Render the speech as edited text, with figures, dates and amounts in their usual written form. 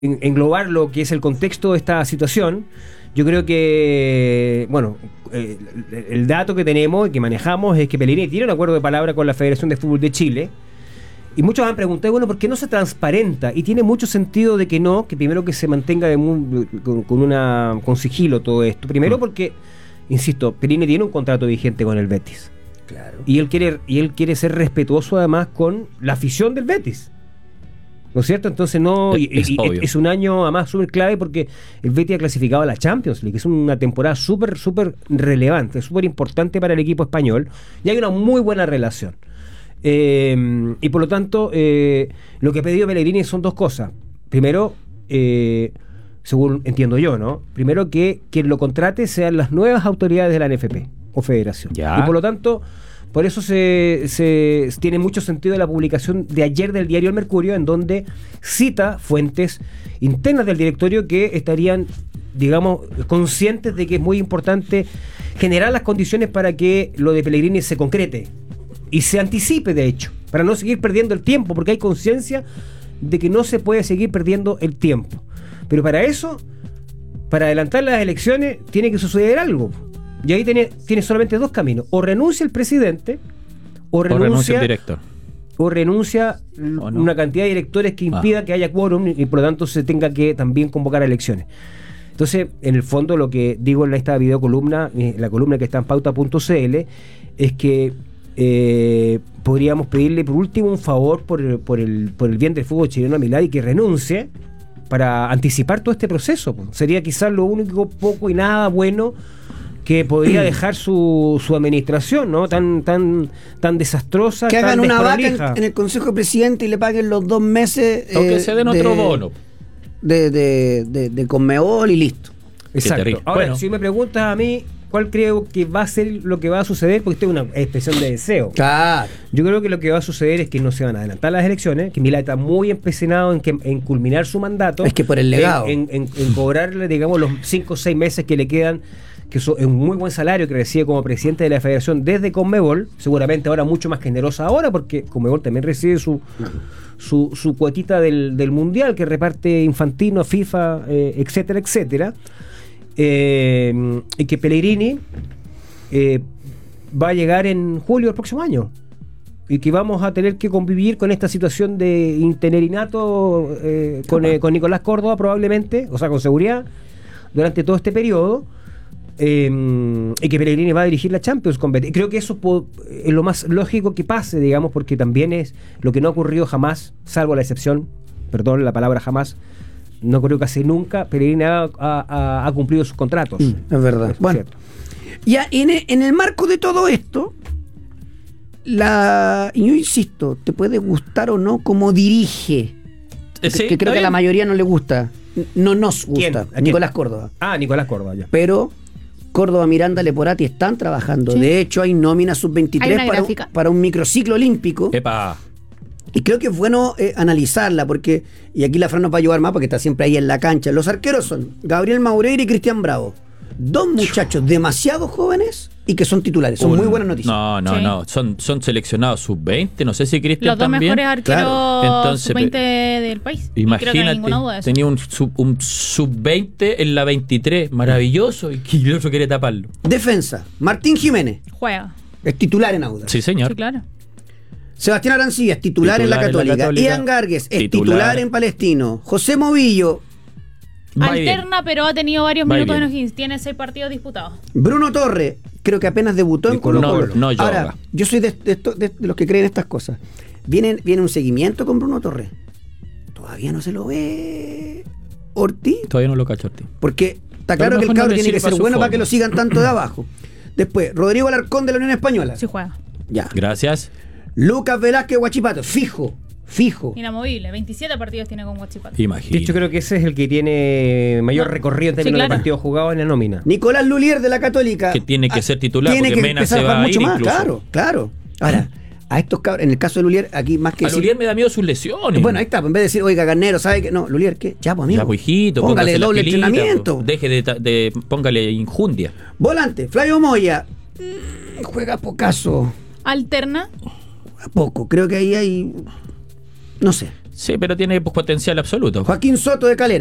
englobar lo que es el contexto de esta situación, yo creo que, bueno, el dato que tenemos y que manejamos es que Pellegrini tiene un acuerdo de palabra con la Federación de Fútbol de Chile. Y muchos han preguntado, bueno, ¿por qué no se transparenta? Y tiene mucho sentido de que no, que primero que se mantenga con sigilo todo esto. Primero porque, insisto, Pellegrini tiene un contrato vigente con el Betis. Claro. Y él quiere ser respetuoso además con la afición del Betis. ¿No es cierto? Entonces es un año además súper clave porque el Betis ha clasificado a la Champions League. Es una temporada súper relevante, súper importante para el equipo español. Y hay una muy buena relación. Y por lo tanto, lo que ha pedido Pellegrini son dos cosas. Primero, según entiendo yo, ¿no? Primero que quien lo contrate sean las nuevas autoridades de la NFP o Federación. Ya. Y por lo tanto, por eso se tiene mucho sentido la publicación de ayer del diario El Mercurio, en donde cita fuentes internas del directorio que estarían, digamos, conscientes de que es muy importante generar las condiciones para que lo de Pellegrini se concrete y se anticipe, de hecho, para no seguir perdiendo el tiempo, porque hay conciencia de que no se puede seguir perdiendo el tiempo. Pero para eso, para adelantar las elecciones, tiene que suceder algo. Y ahí tiene solamente dos caminos: o renuncia el presidente, o renuncia el director, o renuncia una cantidad de directores que impida que haya quórum y por lo tanto se tenga que también convocar a elecciones. Entonces, en el fondo, lo que digo en esta videocolumna, la columna que está en pauta.cl, es que podríamos pedirle por último un favor por el bien del fútbol chileno a Milei, que renuncie para anticipar todo este proceso. Sería quizás lo único poco y nada bueno que podría dejar su administración, ¿no? Tan desastrosa, que hagan tan una desprolija. vaca en el Consejo de Presidente y le paguen los 2 meses o que se den otro bono de Conmebol y listo. Exacto. terrible. Ahora, Bueno. si me preguntas a mí cuál creo que va a ser lo que va a suceder, porque esto es una expresión de deseo. Claro. Yo creo que lo que va a suceder es que no se van a adelantar las elecciones, que Milei está muy empecinado en culminar su mandato. Es que por el legado. En cobrarle, digamos, los 5 o 6 meses que le quedan, que es un muy buen salario que recibe como presidente de la Federación desde Conmebol, seguramente ahora mucho más generosa ahora, porque Conmebol también recibe su cuotita del Mundial que reparte Infantino, FIFA, etcétera, etcétera. Y que Pellegrini va a llegar en julio del próximo año y que vamos a tener que convivir con esta situación de interinato con Nicolás Córdoba probablemente, o sea, con seguridad, durante todo este periodo, y que Pellegrini va a dirigir la Champions con Betis. Creo que eso es lo más lógico que pase, digamos, porque también es lo que no ha ocurrido jamás, salvo la excepción, perdón la palabra jamás, no creo que casi nunca Pellegrini ha cumplido sus contratos. Es verdad. Bueno, cierto. ya en el marco de todo esto, y yo insisto, te puede gustar o no cómo dirige, Sí, que creo que a la mayoría no le gusta, no nos gusta. ¿Quién? Nicolás Córdoba. Nicolás Córdoba, ya. Pero Córdoba, Miranda, Leporati están trabajando. Sí. De hecho, hay nómina Hay sub-23 una gráfica. para un microciclo olímpico. Epa. Y creo que es bueno analizarla, porque, y aquí la Fran nos va a ayudar más porque está siempre ahí en la cancha. Los arqueros son Gabriel Maureira y Cristian Bravo. 2 muchachos demasiado jóvenes y que son titulares. Son muy buenas noticias. No. Son seleccionados sub-20. No sé si Cristian Los dos también. mejores arqueros Claro. Entonces, sub-20 del país. Creo que no hay Imagínate, ninguna duda de eso. tenía un sub-20 en la 23. Maravilloso. Y el otro quiere taparlo. Defensa, Martín Jiménez, Juega. es titular en Audax. Sí, señor. Sí, claro. Sebastián Arancilla es titular en la Católica. Ian Gargues es titular en Palestino. José Movillo, Va bien. Alterna, pero ha tenido varios Va minutos en bien. O'Higgins. Tiene 6 partidos disputados. Bruno Torres, creo que apenas debutó en Colo-Colo. No yoga. Ahora, yo soy de los que creen estas cosas. Viene un seguimiento con Bruno Torres. Todavía no se lo ve Ortiz, Todavía no lo cacho, Ortiz. porque está Pero claro que el mejor no cabro le tiene que sirve ser para bueno su para que forma. lo sigan tanto de abajo. Después, Rodrigo Alarcón de la Unión Española. Sí juega. Ya. Gracias. Lucas Velázquez Guachipato, fijo. Inamovible. 27 partidos tiene con Huachipato. De Imagínate. hecho, creo que ese es el que tiene mayor recorrido en términos claro. de partidos jugados en la nómina. Nicolás Lulier de la Católica. Que tiene que ser titular, tiene porque que Mena empezar se a va jugar a mucho ir más. incluso. Claro. Ahora, a estos cabros, en el caso de Lulier, aquí más que A Lulier me da miedo sus lesiones. bueno, ahí está, en vez de decir, oiga, Carnero, ¿sabe que no? Lulier, ¿qué? Ya, pues, amigo. Ya, pues, hijito, póngale póngase las doble pilitas, entrenamiento. pues. Deje póngale injundia. Volante, Flavio Moya. Juega pocaso. Alterna. A poco. Creo que ahí hay. No sé. Sí, pero tiene potencial absoluto. Joaquín Soto de Calera.